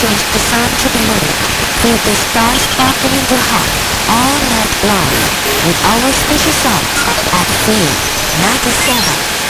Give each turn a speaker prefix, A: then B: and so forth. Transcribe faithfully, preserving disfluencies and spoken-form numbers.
A: changed the sun to the moon, filled the stars sparkling into hot, all night long, with our special songs at three ninety-seven.